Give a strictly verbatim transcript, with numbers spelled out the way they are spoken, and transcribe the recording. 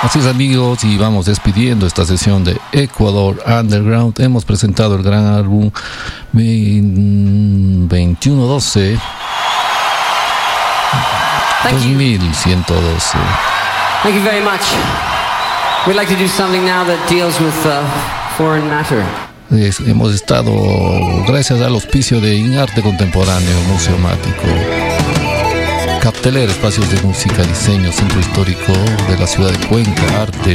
Así es, amigos, y vamos despidiendo esta sesión de Ecuador Underground. Hemos presentado el gran álbum veintiuno doce dos mil ciento doce. Thank you very much. We'd like to do something now that deals with uh, foreign matter. Es, hemos estado gracias al auspicio de Inarte Contemporáneo Museomático, Capteler, espacios de música, diseño, centro histórico de la ciudad de Cuenca, arte,